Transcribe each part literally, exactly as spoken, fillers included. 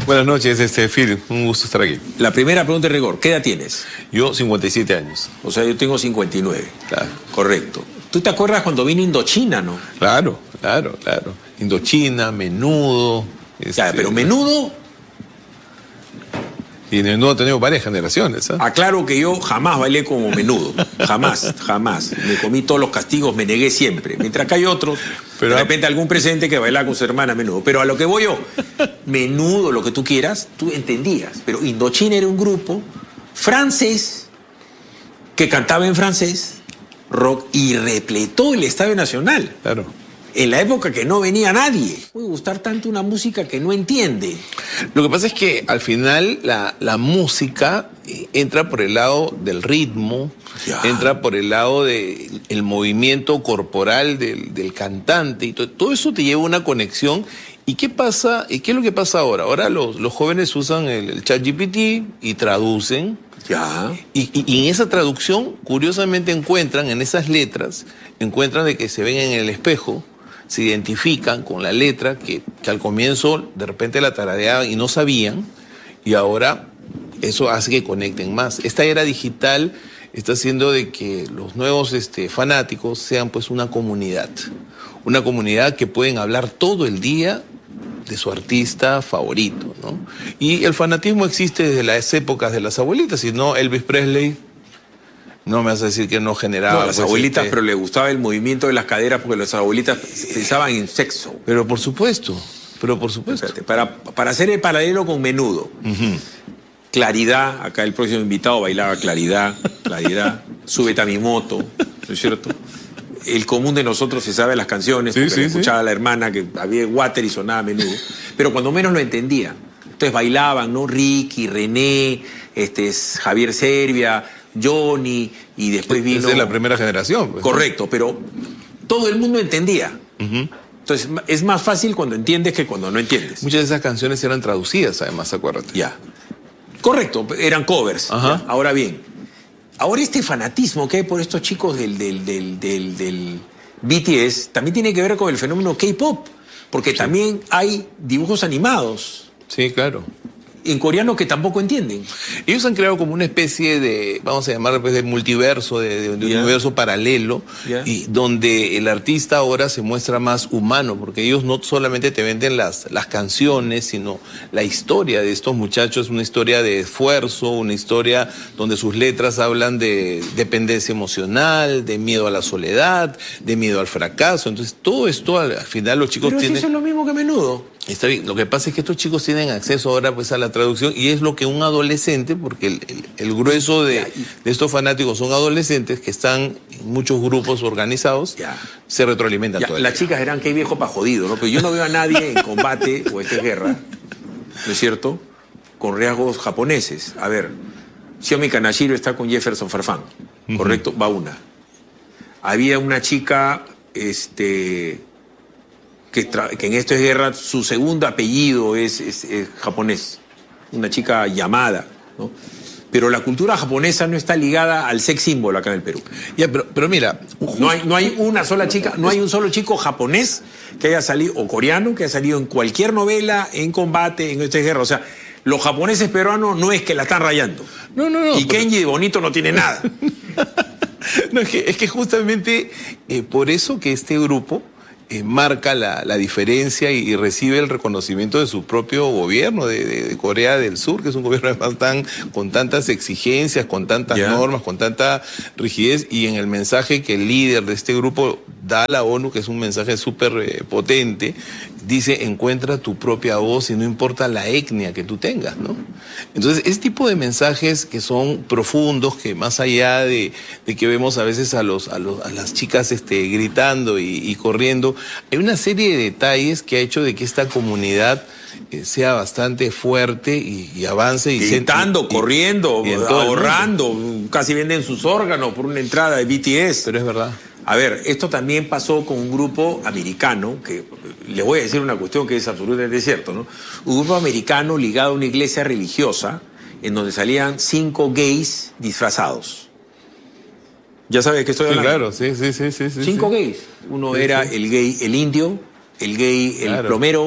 Buenas noches, este, Phil. Un gusto estar aquí. La primera pregunta de rigor, ¿qué edad tienes? Yo, cincuenta y siete años. O sea, yo tengo cincuenta y nueve. Claro. Correcto. ¿Tú te acuerdas cuando vino Indochina, no? Claro, claro, claro. Indochina, Menudo. Este... Ya, pero Menudo... Y Menudo ha tenido varias generaciones. ¿eh? Aclaro que yo jamás bailé como Menudo. Jamás, jamás. Me comí todos los castigos, me negué siempre. Mientras que hay otros, pero de repente algún presente que bailaba con su hermana Menudo. Pero a lo que voy yo, Menudo, lo que tú quieras, tú entendías. Pero Indochina era un grupo francés que cantaba en francés, rock, y repletó el Estadio Nacional. Claro. En la época que no venía nadie. Puede gustar tanto una música que no entiende. Lo que pasa es que al final la, la música entra por el lado del ritmo, ya. entra por el lado del de movimiento corporal del, del cantante, y todo, todo eso te lleva a una conexión. ¿Y qué pasa? ¿Y qué es lo que pasa ahora? Ahora los, los jóvenes usan el, el ChatGPT y traducen. Ya. Y, y, y en esa traducción, curiosamente encuentran, en esas letras, encuentran de que se ven en el espejo, se identifican con la letra que, que al comienzo de repente la tarareaban y no sabían, y ahora eso hace que conecten más. Esta era digital está haciendo de que los nuevos este, fanáticos sean pues una comunidad, una comunidad que pueden hablar todo el día de su artista favorito, ¿no? Y el fanatismo existe desde las épocas de las abuelitas, si no Elvis Presley... No me vas a decir que no generaba... No, las pues, abuelitas, este... pero le gustaba el movimiento de las caderas porque las abuelitas pensaban en sexo. Pero por supuesto, pero por supuesto. Espérate, para, para hacer el paralelo con Menudo. Uh-huh. Claridad, acá el próximo invitado bailaba Claridad, Claridad, Súbete a mi moto, ¿no es cierto? El común de nosotros se sabe las canciones, porque sí, sí, escuchaba sí. a la hermana que había water y sonaba Menudo, pero cuando menos lo entendía. Entonces bailaban, ¿no? Ricky, René, este, Javier Servia... Johnny, y después vino... Esa es la primera generación. Pues. Correcto, pero todo el mundo entendía. Uh-huh. Entonces, es más fácil cuando entiendes que cuando no entiendes. Muchas de esas canciones eran traducidas, además, acuérdate. Ya. Correcto, eran covers. Uh-huh. Ahora bien, ahora este fanatismo que hay por estos chicos del, del, del, del, del B T S también tiene que ver con el fenómeno K-pop, porque sí. también hay dibujos animados. Sí, claro. En coreano que tampoco entienden. Ellos han creado como una especie de, vamos a llamar pues, de multiverso, de, de, de yeah. un universo paralelo, yeah. y donde el artista ahora se muestra más humano, porque ellos no solamente te venden las, las canciones, sino la historia de estos muchachos, una historia de esfuerzo, una historia donde sus letras hablan de dependencia emocional, de miedo a la soledad, de miedo al fracaso. Entonces todo esto al, al final los chicos Pero tienen... Pero si eso es lo mismo que Menudo. Está bien. Lo que pasa es que estos chicos tienen acceso ahora pues a la traducción y es lo que un adolescente, porque el, el, el grueso de, de estos fanáticos son adolescentes que están en muchos grupos organizados, ya. se retroalimentan ya, todo el Las día. chicas eran que viejo pa' jodido, ¿no? Pero yo no veo a nadie en combate o esta guerra, ¿no es cierto?, con rasgos japoneses. A ver, Xiaomi Kanashiro está con Jefferson Farfán, ¿correcto? Uh-huh. Va una. Había una chica, este... Que, que en esto es guerra, su segundo apellido es, es, es japonés, una chica llamada, ¿no? Pero la cultura japonesa no está ligada al sex símbolo acá en el Perú. Ya, pero, pero mira, no hay, no hay una sola chica, no hay un solo chico japonés que haya salido, o coreano, que haya salido en cualquier novela, en combate, en esta guerra. O sea, los japoneses peruanos no es que la están rayando. No, no, no. Y pero... Kenji de bonito no tiene nada. No, es que, es que justamente eh, por eso que este grupo Eh, marca la, la diferencia y, y recibe el reconocimiento de su propio gobierno de, de, de Corea del Sur, que es un gobierno además tan, con tantas exigencias, con tantas yeah. normas, con tanta rigidez, y en el mensaje que el líder de este grupo da a la ONU, que es un mensaje súper eh, potente, dice, encuentra tu propia voz y no importa la etnia que tú tengas, ¿no? Entonces, este tipo de mensajes que son profundos, que más allá de, de que vemos a veces a, los, a, los, a las chicas este, gritando y, y corriendo, hay una serie de detalles que ha hecho de que esta comunidad eh, sea bastante fuerte y, y avance. Y gritando, y, corriendo, y ahorrando, casi venden sus órganos por una entrada de B T S. Pero es verdad. A ver, esto también pasó con un grupo americano, que les voy a decir una cuestión que es absolutamente cierto, ¿no? Un grupo americano ligado a una iglesia religiosa en donde salían cinco gays disfrazados. ¿Ya sabes de qué estoy hablando? Sí, claro, sí, sí, sí. sí cinco sí. gays. Uno sí, era sí. el gay, el indio, el gay, el claro. plomero,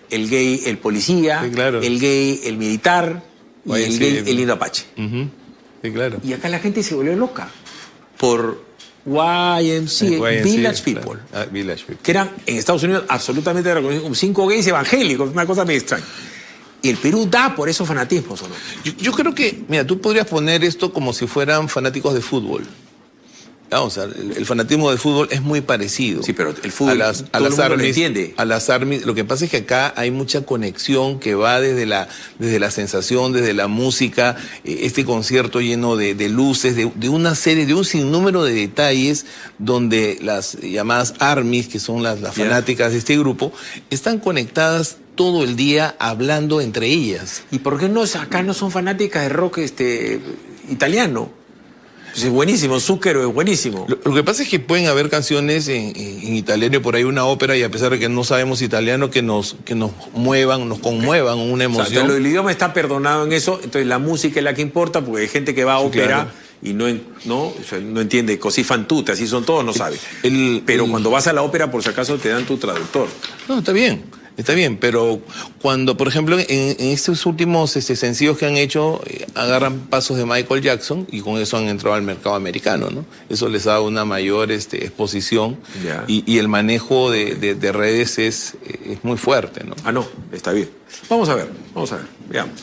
el gay, el policía, sí, claro. el gay, el militar y Oye, el sí, gay, sí. el indio apache. Uh-huh. Sí, claro. Y acá la gente se volvió loca por Y M C A, Y M C A, Village People. Claro. Ah, Village People. Que eran en Estados Unidos absolutamente reconocidos como cinco gays evangélicos, una cosa medio extraña. Y el Perú da por esos fanatismos, ¿o no? Yo, yo creo que, mira, tú podrías poner esto como si fueran fanáticos de fútbol. Ah, o sea, el, el fanatismo del fútbol es muy parecido. Sí, pero el fútbol, a las, todo a el las mundo lo armies, entiende. a las armies. Lo que pasa es que acá hay mucha conexión que va desde la, desde la sensación, desde la música, eh, este concierto lleno de, de luces, de, de una serie, de un sinnúmero de detalles donde las llamadas armies, que son las, las Yeah. fanáticas de este grupo, están conectadas todo el día hablando entre ellas. ¿Y por qué no acá no son fanáticas de rock este, italiano? Pues es buenísimo, Zucchero es buenísimo. Lo, lo que pasa es que pueden haber canciones en, en, en italiano y por ahí una ópera, y a pesar de que no sabemos italiano, que nos, que nos muevan, nos conmuevan una O sea, emoción. entonces, lo del idioma está perdonado en eso, entonces la música es la que importa, porque hay gente que va a Sí, ópera claro. y no, en- no, o sea, no entiende così fan tutte, así son todos, no sabe. el- Pero el- cuando vas a la ópera, por si acaso, te dan tu traductor. No, está bien, está bien, pero cuando, por ejemplo, en, en estos últimos este, sencillos que han hecho, eh, agarran pasos de Michael Jackson y con eso han entrado al mercado americano, ¿no? Eso les da una mayor este, exposición Ya. y, y el manejo de, de- de redes es, eh, es muy fuerte, ¿no? Ah, no, está bien. Vamos a ver, vamos a ver, veamos.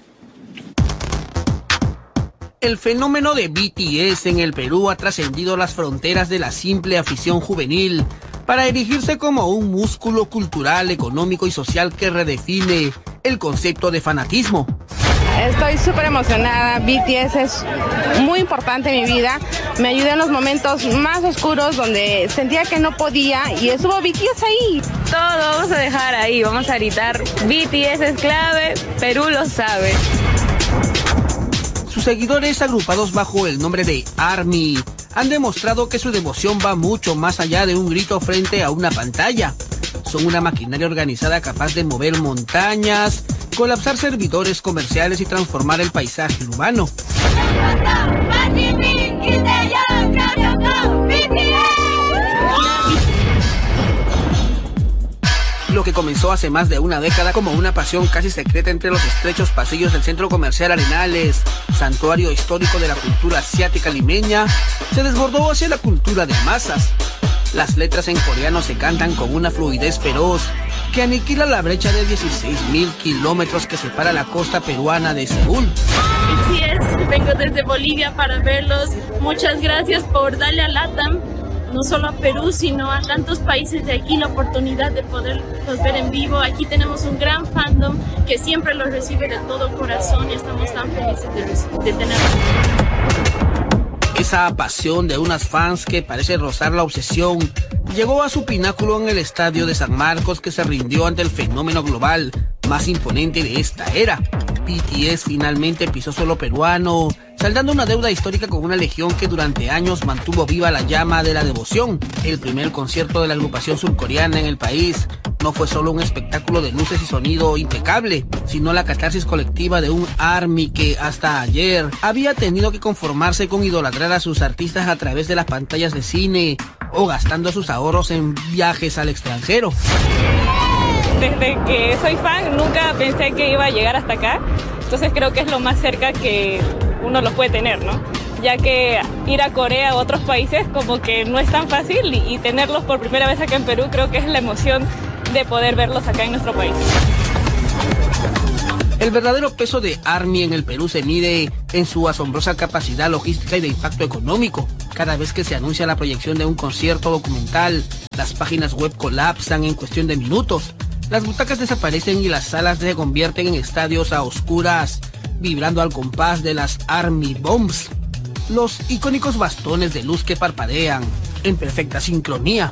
El fenómeno de B T S en el Perú ha trascendido las fronteras de la simple afición juvenil para erigirse como un músculo cultural, económico y social que redefine el concepto de fanatismo. Estoy súper emocionada, B T S es muy importante en mi vida, me ayudó en los momentos más oscuros donde sentía que no podía y estuvo B T S ahí. Todo vamos a dejar ahí, vamos a gritar, B T S es clave, Perú lo sabe. Sus seguidores, agrupados bajo el nombre de ARMY, han demostrado que su devoción va mucho más allá de un grito frente a una pantalla. Son una maquinaria organizada capaz de mover montañas, colapsar servidores comerciales y transformar el paisaje urbano. Lo que comenzó hace más de una década como una pasión casi secreta entre los estrechos pasillos del centro comercial Arenales, santuario histórico de la cultura asiática limeña, se desbordó hacia la cultura de masas. Las letras en coreano se cantan con una fluidez feroz que aniquila la brecha de dieciséis mil kilómetros que separa la costa peruana de Seúl. Así es, vengo desde Bolivia para verlos. Muchas gracias por darle a LATAM, no solo a Perú, sino a tantos países de aquí la oportunidad de poderlos ver en vivo. Aquí tenemos un gran fandom que siempre los recibe de todo corazón y estamos tan felices de, reci- de tenerlos. Esa pasión de unas fans que parece rozar la obsesión llegó a su pináculo en el estadio de San Marcos, que se rindió ante el fenómeno global más imponente de esta era. B T S finalmente pisó suelo peruano, saldando una deuda histórica con una legión que durante años mantuvo viva la llama de la devoción. El primer concierto de la agrupación surcoreana en el país no fue solo un espectáculo de luces y sonido impecable, sino la catarsis colectiva de un ARMY que hasta ayer había tenido que conformarse con idolatrar a sus artistas a través de las pantallas de cine o gastando sus ahorros en viajes al extranjero. Desde que soy fan nunca pensé que iba a llegar hasta acá, entonces creo que es lo más cerca que uno lo puede tener, ¿no? Ya que ir a Corea o otros países como que no es tan fácil y, y tenerlos por primera vez acá en Perú creo que es la emoción de poder verlos acá en nuestro país. El verdadero peso de ARMY en el Perú se mide en su asombrosa capacidad logística y de impacto económico. Cada vez que se anuncia la proyección de un concierto documental, las páginas web colapsan en cuestión de minutos. Las butacas desaparecen y las salas se convierten en estadios a oscuras, vibrando al compás de las ARMY Bombs. Los icónicos bastones de luz que parpadean en perfecta sincronía.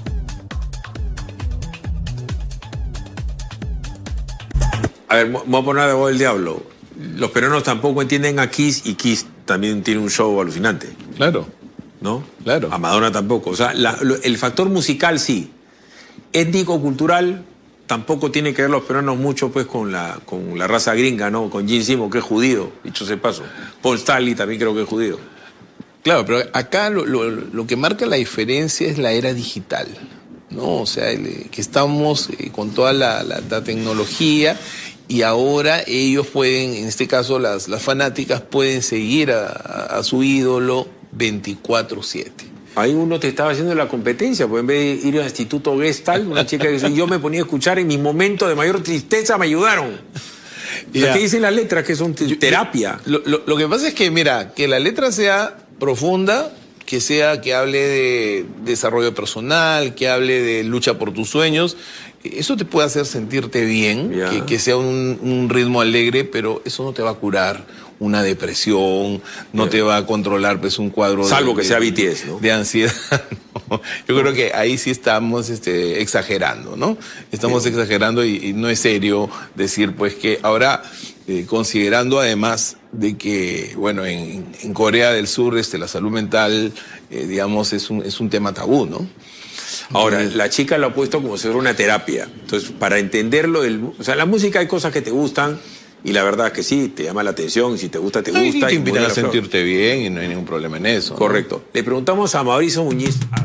A ver, mo- voy a poner de voz del diablo. Los peruanos tampoco entienden a Kiss y Kiss también tiene un show alucinante, Claro. ¿no? Claro. A Madonna tampoco. O sea, la- lo- el factor musical sí. Étnico-cultural tampoco tiene que ver los peruanos mucho pues con la, con la raza gringa, ¿no? Con Gene Simmons, que es judío, dicho sea de paso. Paul Stanley también creo que es judío. Claro, pero acá lo, lo- lo que marca la diferencia es la era digital. ¿no? O sea, el, que estamos eh, con toda la, la, la tecnología y ahora ellos pueden, en este caso las, las fanáticas pueden seguir a, a, a su ídolo veinticuatro siete. Ahí uno te estaba haciendo la competencia, pues en vez de ir al Instituto Gestalt, una chica que dice, yo me ponía a escuchar en mis momentos de mayor tristeza, me ayudaron. O sea, ¿qué dicen las letras? Que son terapia. Lo, lo, lo que pasa es que, mira, que la letra sea profunda, que sea, que hable de desarrollo personal, que hable de lucha por tus sueños, eso te puede hacer sentirte bien, que, que sea un, un ritmo alegre, pero eso no te va a curar una depresión, no yeah. te va a controlar pues un cuadro salvo de, que de, sea B T S, ¿no? De ansiedad. No. Yo creo que ahí sí estamos este, exagerando, ¿no? Estamos yeah. exagerando y, y no es serio decir pues que ahora, eh, considerando además de que, bueno, en, en Corea del Sur este, la salud mental, eh, digamos, es un, es un tema tabú, ¿no? Ahora, la chica lo ha puesto como si fuera una terapia. Entonces, para entenderlo, del, o sea, la música hay cosas que te gustan y la verdad es que sí, te llama la atención, si te gusta, te gusta. Y te y invitan a sentirte sentirte bien y no hay ningún problema en eso. Correcto. ¿No? Le preguntamos a Mauricio Muñiz...